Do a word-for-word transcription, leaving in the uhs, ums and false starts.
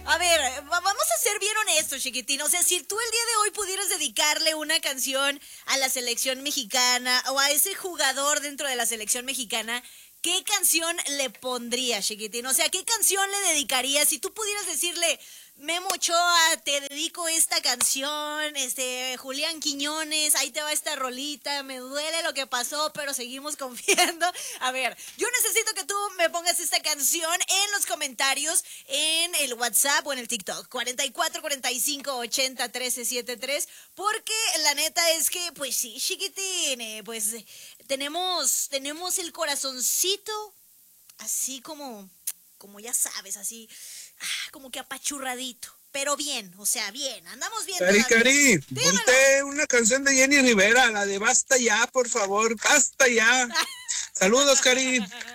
A ver, va- vamos a ser bien honestos, chiquitín. O sea, si tú el día de hoy pudieras dedicarle una canción a la selección mexicana o a ese jugador dentro de la selección mexicana, ¿qué canción le pondrías, chiquitín? O sea, ¿qué canción le dedicarías? Si tú pudieras decirle, Memo Ochoa, te dedico esta canción, este, Julián Quiñones, ahí te va esta rolita, me duele lo que pasó, pero seguimos confiando. A ver, yo necesito que tú me pongas esta canción en los comentarios, en el WhatsApp o en el TikTok, cuarenta y cuatro, cuarenta y cinco, ochenta, trece, setenta y tres, porque la neta es que, pues sí, chiquitín, eh, pues eh, tenemos, tenemos el corazoncito así como, como ya sabes, así, ah, como que apachurradito. Pero bien, o sea, bien, andamos bien Cari, todavía. Cari, Dígamelo. ponte una canción de Jenny Rivera, la de Basta Ya, por favor, basta ya. Saludos, Cari.